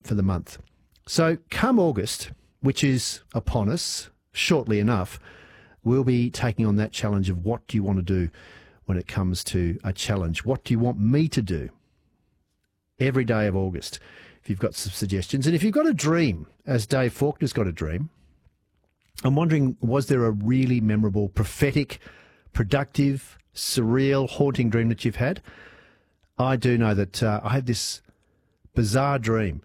for the month. So come August, which is upon us shortly enough, we'll be taking on that challenge of what do you want to do when it comes to a challenge? What do you want me to do every day of August? If you've got some suggestions. And if you've got a dream, as Dave Faulkner's got a dream, I'm wondering, was there a really memorable, prophetic, productive, surreal, haunting dream that you've had? I do know that I had this bizarre dream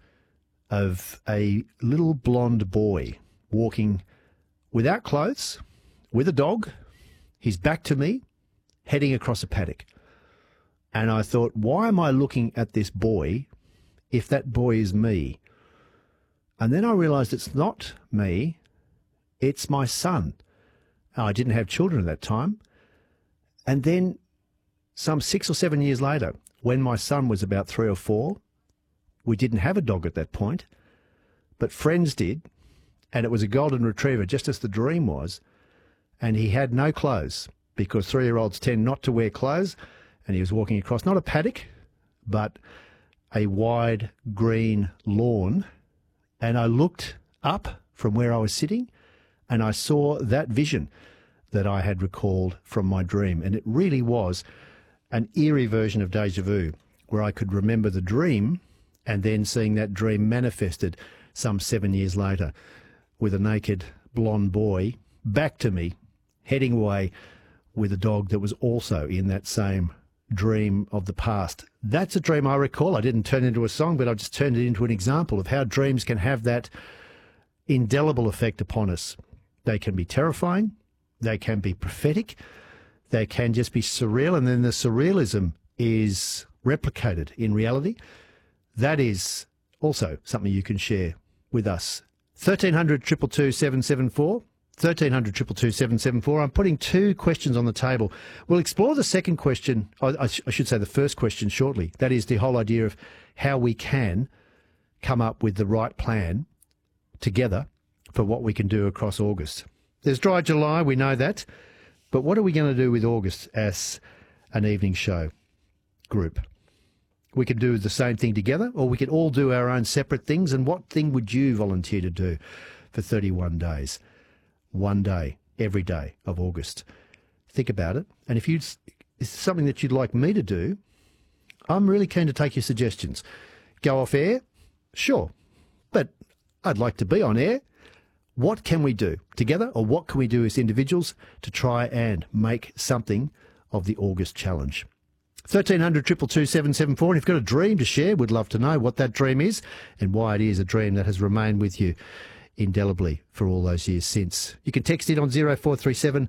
of a little blonde boy walking without clothes, with a dog, his back to me, heading across a paddock. And I thought, why am I looking at this boy if that boy is me? And then I realised it's not me, it's my son. I didn't have children at that time. And then some 6 or 7 years later, when my son was about 3 or 4, we didn't have a dog at that point, but friends did, and it was a golden retriever, just as the dream was, and he had no clothes, because 3-year-olds tend not to wear clothes, and he was walking across, not a paddock, but a wide green lawn, and I looked up from where I was sitting, and I saw that vision that I had recalled from my dream, and it really was an eerie version of déjà vu, where I could remember the dream and then seeing that dream manifested some 7 years later with a naked blonde boy back to me, heading away with a dog that was also in that same dream of the past. That's a dream I recall. I didn't turn it into a song, but I just turned it into an example of how dreams can have that indelible effect upon us. They can be terrifying, they can be prophetic, they can just be surreal, and then the surrealism is replicated in reality. That is also something you can share with us. 1300 222 774, 1300 222 774. I'm putting 2 questions on the table. We'll explore the second question, I should say the first question shortly. That is the whole idea of how we can come up with the right plan together for what we can do across August. There's Dry July, we know that. But what are we going to do with August as an evening show group? We could do the same thing together, or we could all do our own separate things. And what thing would you volunteer to do for 31 days? One day, every day of August. Think about it. And if it's something that you'd like me to do, I'm really keen to take your suggestions. Go off air? Sure. But I'd like to be on air. What can we do together, or what can we do as individuals to try and make something of the August challenge? 1300 222 774. And if you've got a dream to share, we'd love to know what that dream is and why it is a dream that has remained with you indelibly for all those years since. You can text it on 0437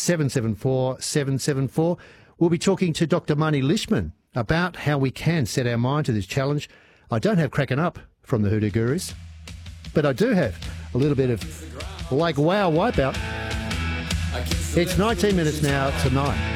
774 774. We'll be talking to Dr. Marnie Lishman about how we can set our mind to this challenge. I don't have Cracking Up from the Hoodoo Gurus, but I do have a little bit of Lake Wow Wipeout. It's 19 minutes now to 9.